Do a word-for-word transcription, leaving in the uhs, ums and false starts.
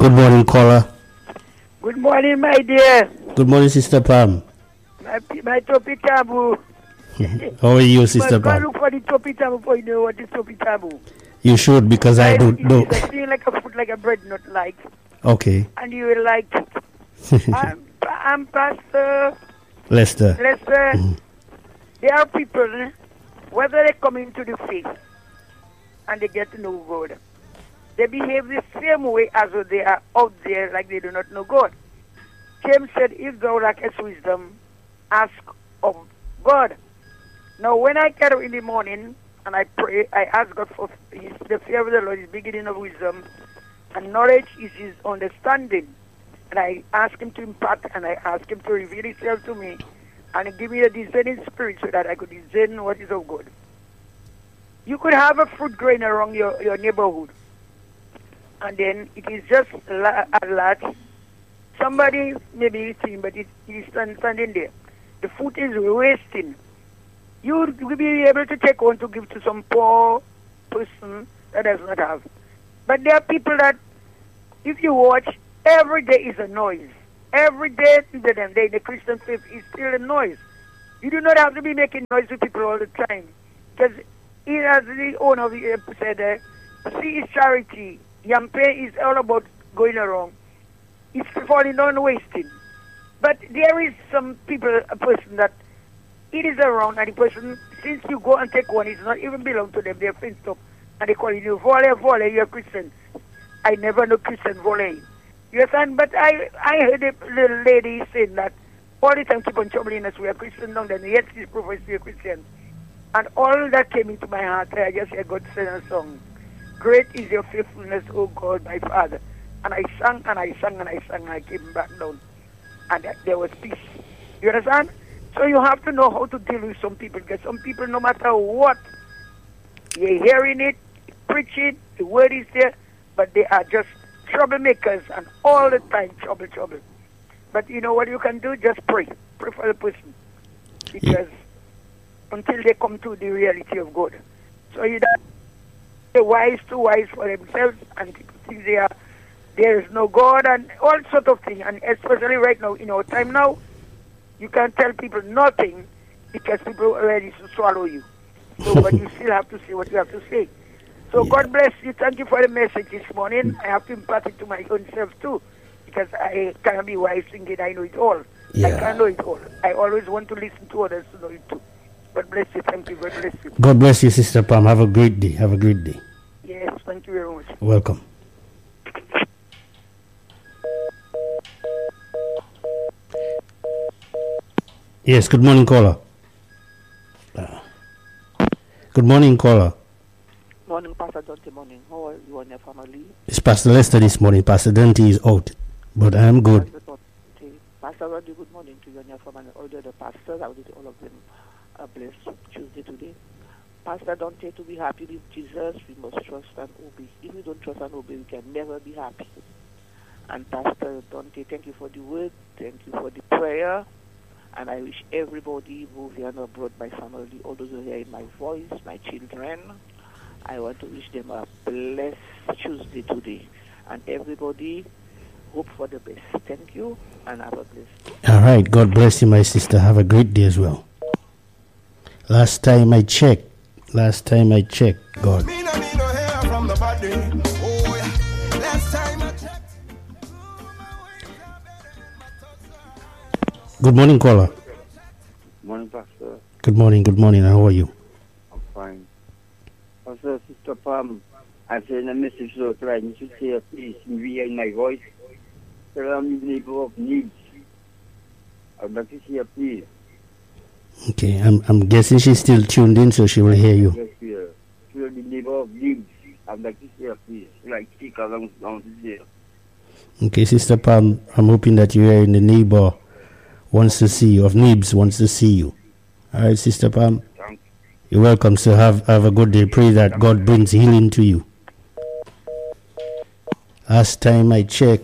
Good morning, caller. Good morning, my dear. Good morning, Sister Pam. My, my topi tabu. How are you, Sister But go Pam? look for the topi tabu before you know what is topi tabu. You should, because I don't know. It's a thing like a food, like a bread, not like. Okay. And you will like it. I'm, I'm Pastor Lester. Lester. Mm-hmm. There are people, eh, whether they come into the faith and they get to know God, they behave the same way as though they are out there like they do not know God. James said, if thou lackest wisdom, ask of God. Now, when I get up in the morning and I pray, I ask God for his, the fear of the Lord is beginning of wisdom, and knowledge is his understanding. And I ask him to impart, and I ask him to reveal himself to me, and give me a discerning spirit so that I could discern what is of God. You could have a fruit growing around your, your neighborhood, and then it is just a lot. Somebody may be eating, but it is standing there. The fruit is wasting. You will be able to take one to give to some poor person that does not have. But there are people that, if you watch, every day is a noise. Every day to them, they, the Christian faith is still a noise. You do not have to be making noise with people all the time. Because as the owner of the app said, uh, see is charity. Yampe is all about going around. It's falling down wasting. But there is some people, a person that it is around, and the person, since you go and take one, it's not even belong to them. They're fenced up, and they call you volley, volley, you're Christian. I never know Christian volley. You understand? But I, I heard a little lady saying that all the time keep on troubling us, we are Christian down there, and yet she's professed to be a Christian. And all that came into my heart, I just heard God sing a song. Great is your faithfulness, O God, my Father. And I sang, and I sang, and I sang, and I came back down. And there was peace. You understand? So you have to know how to deal with some people, because some people, no matter what, you're hearing it, preaching, the word is there, but they are just troublemakers, and all the time trouble, trouble. But you know what you can do? Just pray. Pray for the person. Because until they come to the reality of God. So you don't be wise too wise for themselves, and people think they are, there is no God, and all sorts of things. And especially right now, in our time now, you can't tell people nothing because people are ready to swallow you. So but you still have to say what you have to say. So yeah. God bless you. Thank you for the message this morning. I have to impart it to my own self too, because I cannot be wise thinking I know it all. Yeah. I can't know it all. I always want to listen to others to know it too. God bless you. Thank you. God bless you. God bless you, Sister Pam. Have a great day. Have a great day. Yes, thank you very much. Welcome. Yes, good morning, caller. Uh, good morning, caller. Morning, Pastor Dante. Morning. How are you and your family? It's Pastor Lester this morning. Pastor Dante is out, but I am good. Pastor Randy, good morning to you and your family. All the other pastors, I will do all of them a blessed Tuesday today. Pastor Dante, to be happy with Jesus, we must trust and obey. If we don't trust and obey, we can never be happy. And Pastor Dante, thank you for the word. Thank you for the prayer. And I wish everybody, both here and abroad, my family, all those who are hearing my voice, my children, I want to wish them a blessed Tuesday today. And everybody, hope for the best. Thank you, and have a blessed day. All right. God bless you, my sister. Have a great day as well. Last time I checked, last time I checked, God. Good morning, caller. Morning, Pastor. Good morning, good morning. How are you? I'm fine. Pastor, Sister Pam, I'm sending a message to her right. You should say a please in hearing my voice. Tell I'm in the neighbor of needs. I'd like to see her please. Okay, I'm I'm guessing she's still tuned in, so she will hear you. Yes, we are. She will be neighbor of needs. I'd like to see her please. Like, speak along down to there. Okay, Sister Pam, I'm hoping that you're in the neighbor wants to see you, of Nibs wants to see you. All right, Sister Pam. Thank You're welcome, sir. Have, have a good day. Pray that God brings healing to you. Last time I checked,